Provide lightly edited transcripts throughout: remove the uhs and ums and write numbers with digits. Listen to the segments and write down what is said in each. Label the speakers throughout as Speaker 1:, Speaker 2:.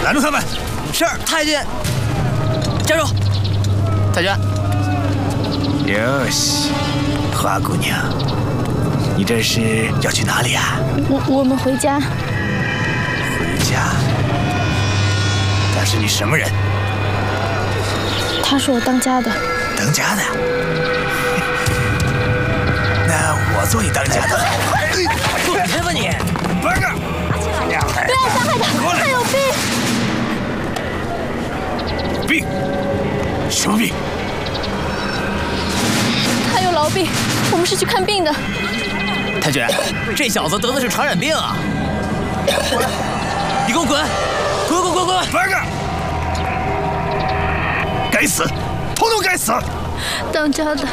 Speaker 1: 拦住他们！
Speaker 2: 是，太君。站住！太君。
Speaker 1: 哟西，花姑娘，你这是要去哪里啊？
Speaker 3: 我们回家。
Speaker 1: 回家？他是你什么人？
Speaker 3: 他是我当家的。
Speaker 1: 当家的？那我做你当家的。
Speaker 2: 滚开吧你！
Speaker 1: 八个！
Speaker 3: 不要伤害他，他有病。
Speaker 1: 病？什么病？
Speaker 3: 他有痨病，我们是去看病的。
Speaker 2: 太君，这小子得的是传染病啊！你给我滚！滚！
Speaker 1: 八个！该死，统统该死！
Speaker 3: 当家的。
Speaker 4: 你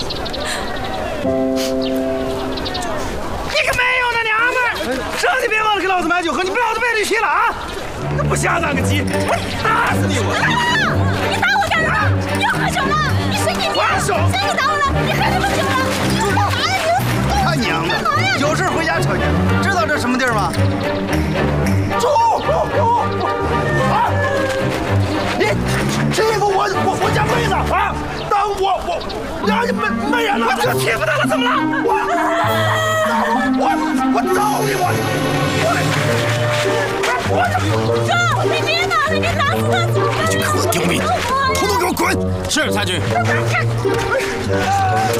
Speaker 4: 个没用的娘们儿！这你别忘了给老子买酒喝，你不要都别驴皮了啊！那不下当个鸡，我打死你！我！
Speaker 3: 你打我干嘛？你要喝酒了？你谁给你？
Speaker 4: 还手！
Speaker 3: 谁给打我了？你喝什么酒了？你干嘛呀你？
Speaker 4: 他娘的！有事回家扯去，知道这什么地儿吗？住！啊！你欺负我家妹子啊！当我让你没人了！我这欺负他了，怎么了？我揍你！我
Speaker 3: 哥，你别打了，你打死他！
Speaker 1: 你去给我丢命！统统给我滚！
Speaker 2: 是太君。